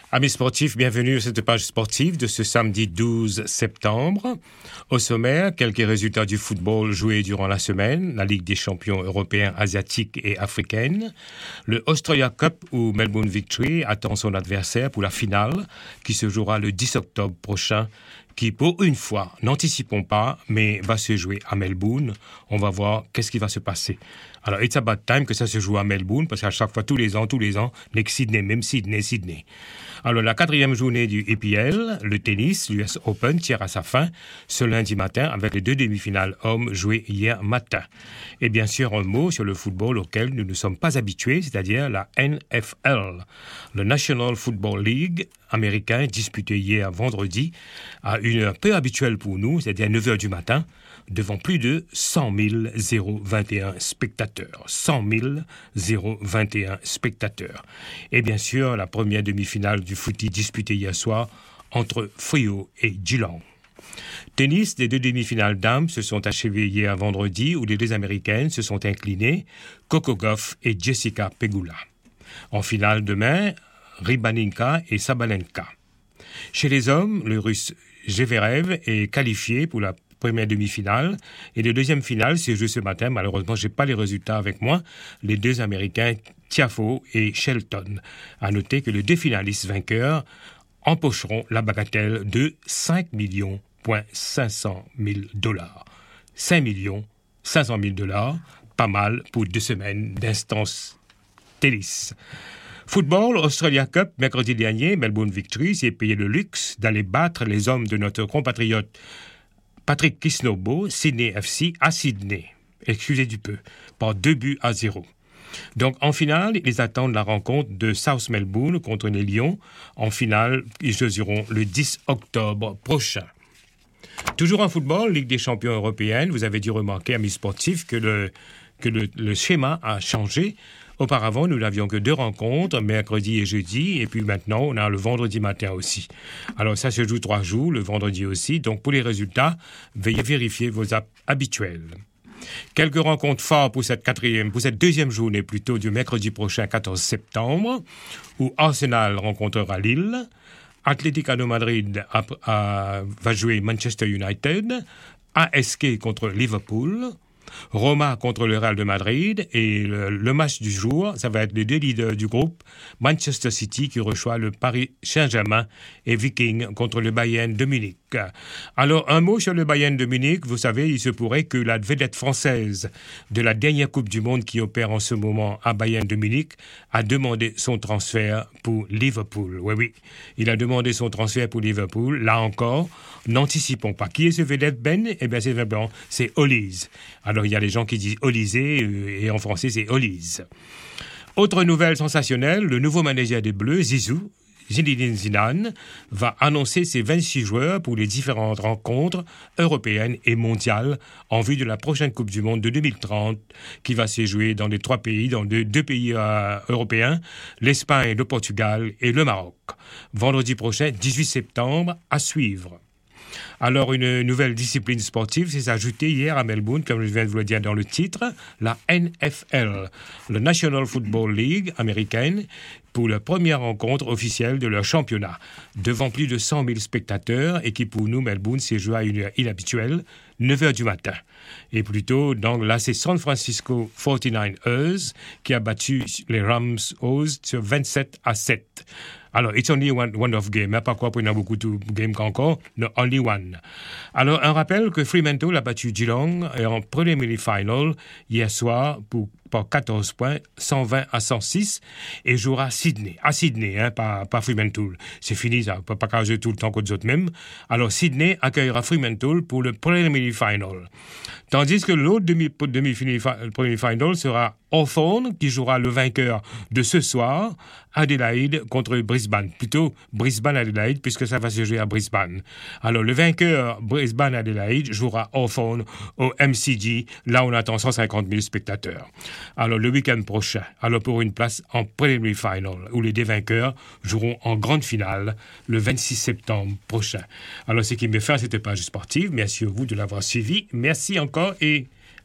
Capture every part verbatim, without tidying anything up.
Amis sportifs, bienvenue à cette page sportive de ce samedi douze septembre. Au sommaire, quelques résultats du football joués durant la semaine, la Ligue des champions européens, asiatiques et africaines, le Australia Cup où Melbourne Victory attend son adversaire pour la finale qui se jouera le dix octobre prochain, qui pour une fois, n'anticipons pas, mais va se jouer à Melbourne. On va voir qu'est-ce qui va se passer. Alors, it's about time que ça se joue à Melbourne, parce qu'à chaque fois, tous les ans, tous les ans, n'est que Sydney, même Sydney, Sydney. Alors, la quatrième journée du E P L, le tennis, l'U S Open, tire à sa fin ce lundi matin avec les deux demi-finales hommes jouées hier matin. Et bien sûr, un mot sur le football auquel nous ne sommes pas habitués, c'est-à-dire la N F L, le National Football League américain, disputé hier vendredi à une heure peu habituelle pour nous, c'est-à-dire neuf heures du matin, devant plus de cent mille vingt et un spectateurs. cent mille vingt et un spectateurs. Et bien sûr, la première demi-finale du footy disputée hier soir entre Freo et Geelong. Tennis, les deux demi-finales dames se sont achevées hier vendredi où les deux Américaines se sont inclinées, Coco Gauff et Jessica Pegula. En finale demain, Rybalinka et Sabalenka. Chez les hommes, le Russe Zverev est qualifié pour la première demi-finale et la deuxième finale s'est jouée ce matin. Malheureusement, je n'ai pas les résultats avec moi. Les deux Américains, Tiafoe et Shelton. À noter que les deux finalistes vainqueurs empocheront la bagatelle de cinq millions cinq cent mille dollars. cinq millions cinq cent mille dollars, pas mal pour deux semaines d'instance tennis. Football, Australia Cup, mercredi dernier, Melbourne Victory s'est payé le luxe d'aller battre les hommes de notre compatriote Patrick Kisnorbo, Sydney F C, à Sydney, excusez du peu, par deux buts à zéro. Donc, en finale, ils attendent la rencontre de South Melbourne contre les Lions. En finale, ils se joueront le dix octobre prochain. Toujours en football, Ligue des champions européennes, vous avez dû remarquer, amis sportifs, que le, que le, le schéma a changé. Auparavant, nous n'avions que deux rencontres, mercredi et jeudi, et puis maintenant, on a le vendredi matin aussi. Alors, ça se joue trois jours, le vendredi aussi. Donc, pour les résultats, veuillez vérifier vos apps habituelles. Quelques rencontres fortes pour cette quatrième, pour cette deuxième journée plutôt du mercredi prochain, quatorze septembre, où Arsenal rencontrera Lille, Atlético de Madrid a, a, va jouer Manchester United, A S K contre Liverpool, Roma contre le Real de Madrid et le, le match du jour, ça va être les deux leaders du groupe, Manchester City qui reçoit le Paris Saint-Germain et Viking contre le Bayern de Munich. Alors, un mot sur le Bayern de Munich, vous savez, il se pourrait que la vedette française de la dernière Coupe du Monde qui opère en ce moment à Bayern de Munich a demandé son transfert pour Liverpool. Oui, oui, il a demandé son transfert pour Liverpool. Là encore, n'anticipons pas. Qui est ce vedette, Ben? Eh bien, c'est vraiment, c'est Olise. Alors, il y a des gens qui disent Olysée, euh, et en français, c'est Olise. Autre nouvelle sensationnelle, le nouveau manager des Bleus, Zizou, Zinedine Zidane, va annoncer ses vingt-six joueurs pour les différentes rencontres européennes et mondiales en vue de la prochaine Coupe du Monde de deux mille trente qui va se jouer dans les trois pays, dans deux, deux pays euh, européens, l'Espagne, le Portugal et le Maroc. Vendredi prochain, dix-huit septembre, à suivre. Alors, une nouvelle discipline sportive s'est ajoutée hier à Melbourne, comme je viens de vous le dire dans le titre, la N F L, le National Football League américaine, pour la première rencontre officielle de leur championnat, devant plus de cent mille spectateurs et qui, pour nous, Melbourne, s'est joué à une heure inhabituelle, neuf heures du matin. Et plutôt, donc, là, c'est San Francisco forty-nine ers qui a battu les Rams O's sur vingt-sept à sept. Alors, it's only one, one of game, hein, pas quoi pour y en a beaucoup de games qu'encore, no, only one. Alors, un rappel que Fremantle a battu Geelong en preliminary final hier soir pour par quatorze points, cent vingt à cent six, et jouera à Sydney. À Sydney, hein, pas, pas Fremantle. C'est fini, ça. On ne peut pas caser tout le temps contre les autres mêmes. Alors, Sydney accueillera Fremantle pour le preliminary final. Tandis que l'autre demi, demi-final final sera Hawthorn, qui jouera le vainqueur de ce soir, Adelaide contre Brisbane. Plutôt Brisbane-Adelaide, puisque ça va se jouer à Brisbane. Alors, le vainqueur Brisbane-Adelaide jouera Hawthorn au M C G. Là, on attend cent cinquante mille spectateurs. Alors, le week-end prochain, alors pour une place en preliminary final, où les deux vainqueurs joueront en grande finale le vingt-six septembre prochain. Alors, ce qui me fait à cette page sportive, merci à vous de l'avoir suivi. Merci encore et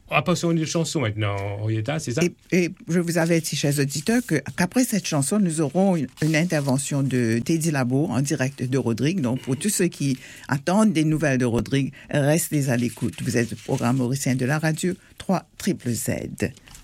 On va passer une chanson maintenant, Henrietta, c'est ça? Et, et je vous avertis, chers auditeurs, que, qu'après cette chanson, nous aurons une, une intervention de Teddy Labo en direct de Rodrigue. Donc, pour tous ceux qui attendent des nouvelles de Rodrigue, restez à l'écoute. Vous êtes au programme mauricien de la radio trois Z Z.